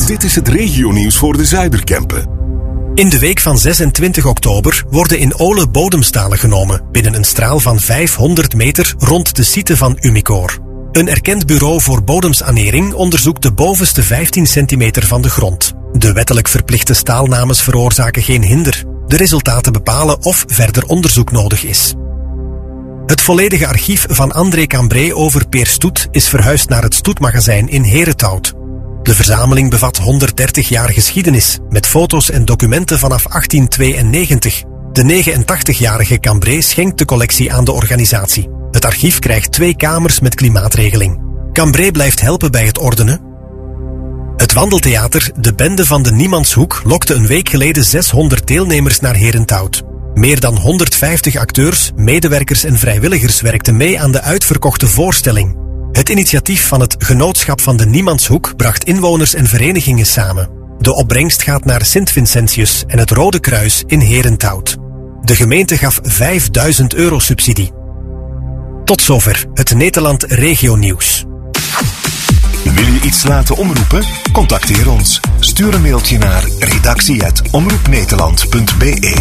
Dit is het regionieuws voor de Zuiderkempen. In de week van 26 oktober worden in Ole bodemstalen genomen binnen een straal van 500 meter rond de site van Umicore. Een erkend bureau voor bodemsanering onderzoekt de bovenste 15 centimeter van de grond. De wettelijk verplichte staalnames veroorzaken geen hinder. De resultaten bepalen of verder onderzoek nodig is. Het volledige archief van André Cambray over Peer Stoet is verhuisd naar het Stoetmagazijn in Herenthout. De verzameling bevat 130 jaar geschiedenis, met foto's en documenten vanaf 1892. De 89-jarige Cambray schenkt de collectie aan de organisatie. Het archief krijgt 2 kamers met klimaatregeling. Cambray blijft helpen bij het ordenen. Het wandeltheater De Bende van de Niemandshoek lokte een week geleden 600 deelnemers naar Herenthout. Meer dan 150 acteurs, medewerkers en vrijwilligers werkten mee aan de uitverkochte voorstelling. Het initiatief van het Genootschap van de Niemandshoek bracht inwoners en verenigingen samen. De opbrengst gaat naar Sint-Vincentius en het Rode Kruis in Herenthout. De gemeente gaf €5.000 subsidie. Tot zover het Nederland Regionieuws. Wil je iets laten omroepen? Contacteer ons. Stuur een mailtje naar redactie@omroepnederland.be.